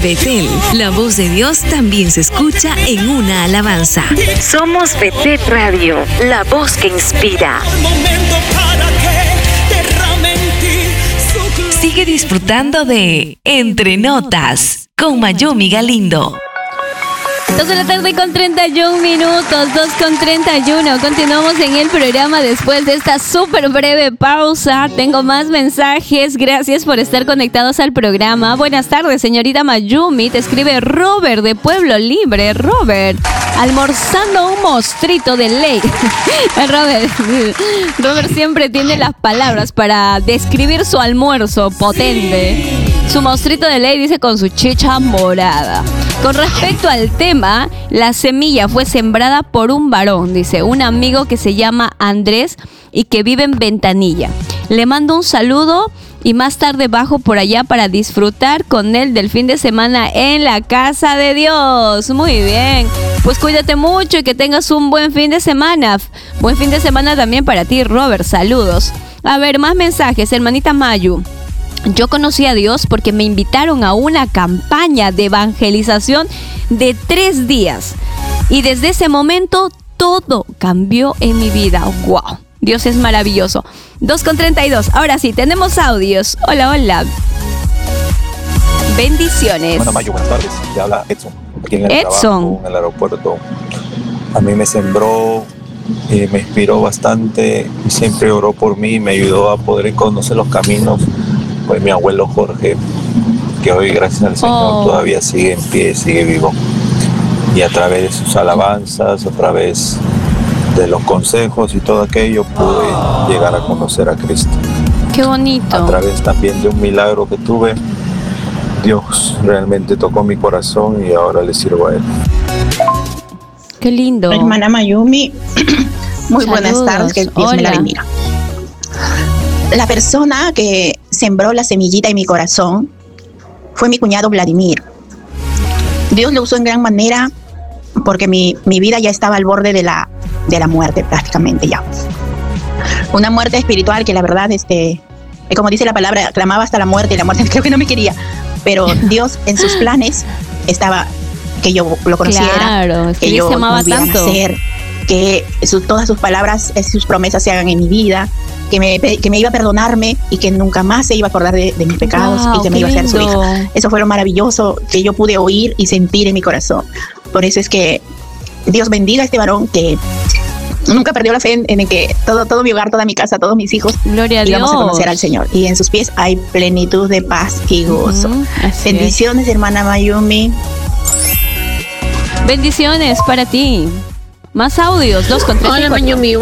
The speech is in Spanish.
Betel, la voz de Dios también se escucha en una alabanza. Somos Betel Radio, la voz que inspira. Sigue disfrutando de Entre Notas con Mayumi Galindo. 2 de la tarde con 31 minutos, 2:31. Continuamos en el programa después de esta súper breve pausa. Tengo más mensajes. Gracias por estar conectados al programa. Buenas tardes, señorita Mayumi. Te escribe Robert de Pueblo Libre. Robert, almorzando un mostrito de ley. Robert siempre tiene las palabras para describir su almuerzo potente. Su mostrito de ley dice con su chicha morada. Con respecto al tema, la semilla fue sembrada por un varón, dice, un amigo que se llama Andrés y que vive en Ventanilla. Le mando un saludo y más tarde bajo por allá para disfrutar con él del fin de semana en la casa de Dios. Muy bien, pues cuídate mucho y que tengas un buen fin de semana. Buen fin de semana también para ti, Robert. Saludos. A ver, más mensajes, hermanita Mayu. Yo conocí a Dios porque me invitaron a una campaña de evangelización de 3 días. Y desde ese momento todo cambió en mi vida. ¡Wow! Dios es maravilloso. 2:32. Ahora sí, tenemos audios. Hola, hola. Bendiciones. Bueno, Mayo, buenas tardes. Te habla Edson. Aquí en el Edson. trabajo, en el aeropuerto. A mí me sembró, me inspiró bastante. Siempre oró por mí, me ayudó a poder conocer los caminos. Fue mi abuelo Jorge, que hoy gracias al Señor todavía sigue en pie, sigue vivo. Y a través de sus alabanzas, a través de los consejos y todo aquello, pude llegar a conocer a Cristo. ¡Qué bonito! A través también de un milagro que tuve, Dios realmente tocó mi corazón y ahora le sirvo a Él. ¡Qué lindo! Hermana Mayumi, muy Saludos. Buenas tardes, que Dios me la bendiga. La persona que sembró la semillita en mi corazón fue mi cuñado Vladimir. Dios lo usó en gran manera porque mi vida ya estaba al borde de la muerte prácticamente ya. Una muerte espiritual que la verdad, como dice la palabra, clamaba hasta la muerte y la muerte creo que no me quería. Pero Dios en sus planes estaba que yo lo conociera, claro, es que yo se amaba tanto. Nacer, que todas sus palabras, sus promesas se hagan en mi vida, que me iba a perdonarme y que nunca más se iba a acordar de mis pecados y que me iba a hacer su hija. Eso fue lo maravilloso que yo pude oír y sentir en mi corazón. Por eso es que Dios bendiga a este varón que nunca perdió la fe en que todo mi hogar, toda mi casa, todos mis hijos íbamos a conocer al Señor. Y en sus pies hay plenitud de paz y gozo. Bendiciones, hermana Mayumi. Bendiciones para ti. Más audios, 2:34. Hola, Mayumi.